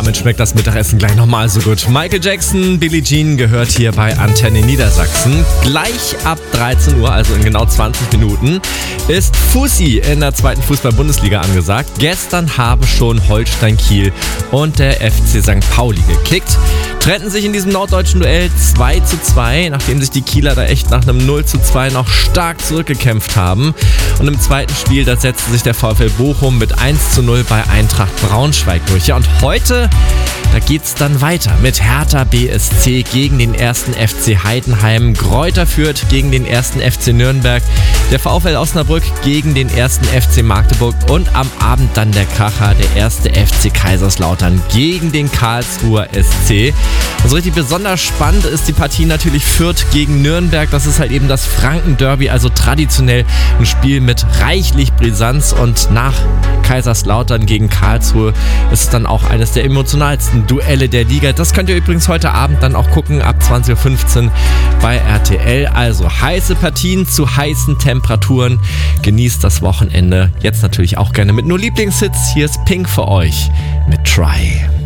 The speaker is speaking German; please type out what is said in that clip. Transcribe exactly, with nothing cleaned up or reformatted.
damit schmeckt das Mittagessen gleich nochmal so gut. Michael Jackson, Billie Jean gehört hier bei Antenne Niedersachsen. Gleich ab dreizehn Uhr, also in genau zwanzig Minuten, ist Fussi in der zweiten Fußball-Bundesliga angesagt. Gestern haben schon Holstein Kiel und der F C Sankt Pauli gekickt. Trennten sich in diesem norddeutschen Duell zwei zu zwei, nachdem sich die Kieler da echt nach einem null zu zwei noch stark zurückgekämpft haben. Und im zweiten Spiel, da setzte sich der VfL Bochum mit eins zu null bei Eintracht Braunschweig durch. Ja, und heute, da geht's dann weiter mit Hertha B S C gegen den ersten F C Heidenheim, Greuther Fürth gegen den ersten F C Nürnberg, der VfL Osnabrück gegen den ersten F C Magdeburg und am Abend dann der Kracher, der erste F C Kaiserslautern gegen den Karlsruher S C. Und so richtig besonders spannend ist die Partie natürlich Fürth gegen Nürnberg. Das ist halt eben das Franken-Derby, also traditionell ein Spiel mit reichlich Brisanz. Und nach Kaiserslautern gegen Karlsruhe ist es dann auch eines der emotionalsten Duelle der Liga. Das könnt ihr übrigens heute Abend dann auch gucken, ab zwanzig Uhr fünfzehn bei R T L. Also heiße Partien zu heißen Temperaturen. Genießt das Wochenende. Jetzt natürlich auch gerne mit nur Lieblingshits. Hier ist Pink für euch mit Try.